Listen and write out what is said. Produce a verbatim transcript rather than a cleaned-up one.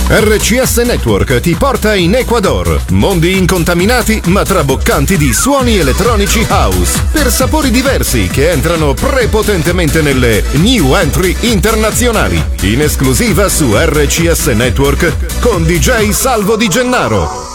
R C S Network ti porta in Ecuador, mondi incontaminati ma traboccanti di suoni elettronici house, per sapori diversi che entrano prepotentemente nelle new entry internazionali, in esclusiva su R C S Network con D J Salvo Di Gennaro.